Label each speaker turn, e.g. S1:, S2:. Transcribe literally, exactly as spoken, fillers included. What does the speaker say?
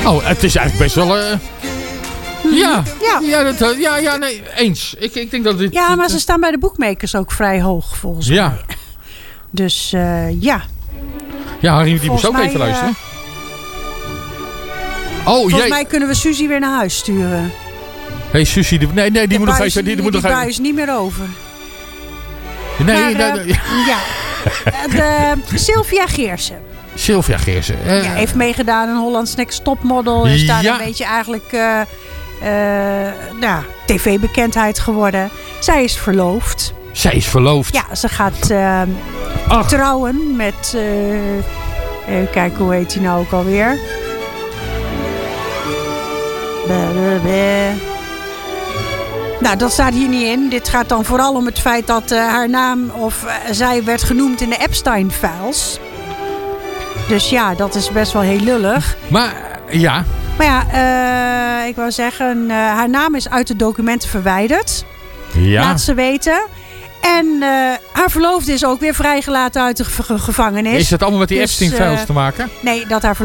S1: Oh, het is eigenlijk best wel... Uh... Ja,
S2: ja.
S1: Ja, dat, ja, ja, nee, eens. Ik, ik denk dat dit...
S2: Ja, maar
S1: dit,
S2: ze staan bij de boekmakers ook vrij hoog, volgens
S1: ja.
S2: mij. Dus uh, ja.
S1: Ja, Harry, die moest ook
S2: mij,
S1: even luisteren. Uh, oh,
S2: volgens
S1: jee.
S2: mij kunnen we Suzy weer naar huis sturen.
S1: Hé, hey, Suzy, die, nee, nee, die
S2: de
S1: moet nog
S2: buis,
S1: even... Die, die, moet
S2: die
S1: nog
S2: buis niet meer over.
S1: Nee,
S2: maar,
S1: nee,
S2: uh,
S1: nee.
S2: Ja. De, Sylvia Geersen.
S1: Sylvia Geersen. Uh,
S2: ja, heeft meegedaan aan Holland's Next Topmodel. Is daar
S1: ja.
S2: een beetje eigenlijk uh, uh, nou, tv-bekendheid geworden. Zij is verloofd.
S1: Zij is verloofd?
S2: Ja, ze gaat uh, trouwen met... Uh, even kijken, hoe heet hij nou ook alweer? Blablabla. Nou, dat staat hier niet in. Dit gaat dan vooral om het feit dat uh, haar naam of uh, zij werd genoemd in de Epstein-files. Dus ja, dat is best wel heel lullig.
S1: Maar ja.
S2: Maar ja, uh, ik wou zeggen, uh, haar naam is uit de documenten verwijderd.
S1: Ja.
S2: Laat ze weten. En uh, haar verloofde is ook weer vrijgelaten uit de ge- gevangenis.
S1: Is dat allemaal met die
S2: dus,
S1: Epstein-files
S2: uh,
S1: te maken?
S2: Nee, dat haar